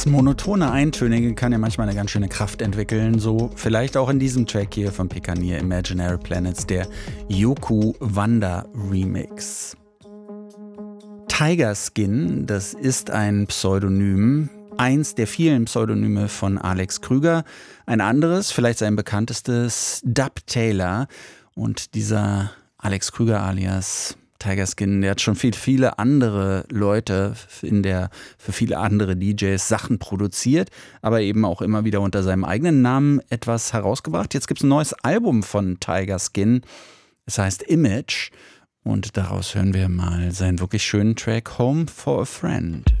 monotone Eintönige kann ja manchmal eine ganz schöne Kraft entwickeln, so vielleicht auch in diesem Track hier von Pikanier, Imaginary Planets, der Yoku Wanda Remix. Tiger Skin, das ist ein Pseudonym, eins der vielen Pseudonyme von Alex Krüger. Ein anderes, vielleicht sein bekanntestes, Dub Taylor. Und dieser Alex Krüger alias Tiger Skin, der hat schon viele andere Leute für viele andere DJs Sachen produziert, aber eben auch immer wieder unter seinem eigenen Namen etwas herausgebracht. Jetzt gibt es ein neues Album von Tiger Skin, es heißt Image und daraus hören wir mal seinen wirklich schönen Track Home for a Friend.